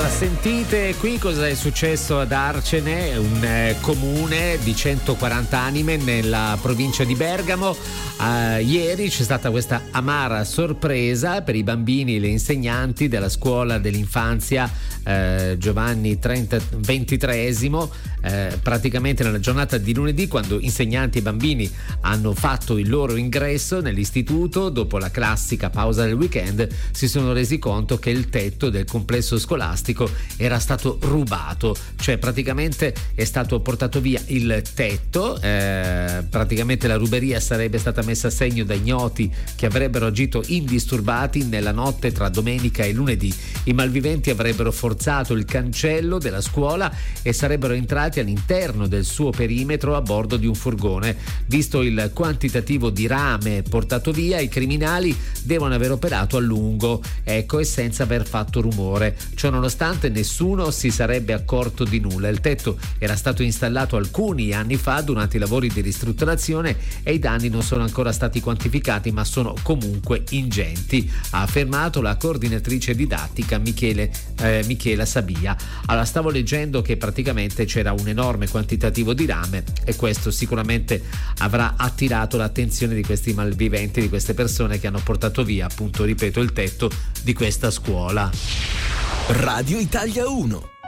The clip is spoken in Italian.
Sentite qui cosa è successo ad Arcene, un comune di 140 anime nella provincia di Bergamo. Ieri c'è stata questa amara sorpresa per i bambini e le insegnanti della scuola dell'infanzia Giovanni 23esimo, praticamente nella giornata di lunedì, quando insegnanti e bambini hanno fatto il loro ingresso nell'istituto dopo la classica pausa del weekend, si sono resi conto che il tetto del complesso scolastico era stato rubato, cioè praticamente è stato portato via il tetto, praticamente la ruberia sarebbe stata messa a segno da ignoti che avrebbero agito indisturbati nella notte tra domenica e lunedì. I malviventi avrebbero forzato il cancello della scuola e sarebbero entrati all'interno del suo perimetro a bordo di un furgone. Visto il quantitativo di rame portato via, i criminali devono aver operato a lungo, ecco, e senza aver fatto rumore. Ciò nonostante nessuno si sarebbe accorto di nulla. Il tetto era stato installato alcuni anni fa durante i lavori di ristrutturazione e i danni non sono ancora stati quantificati, ma sono comunque ingenti, ha affermato la coordinatrice didattica Michela Sabia. Allora, stavo leggendo che praticamente c'era un enorme quantitativo di rame e questo sicuramente avrà attirato l'attenzione di questi malviventi, di queste persone che hanno portato via, appunto, ripeto, il tetto di questa scuola. Radio Italia 1.